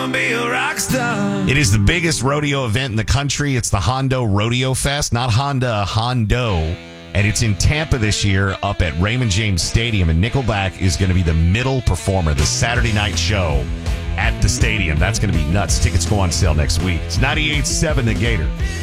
Be a rock star. It is the biggest rodeo event in the country. It's the Hondo Rodeo Fest, not Honda, Hondo. And it's in Tampa this year up at Raymond James Stadium. And Nickelback is going to be the middle performer, the Saturday night show at the stadium. That's going to be nuts. Tickets go on sale next week. It's 98.7 The Gator.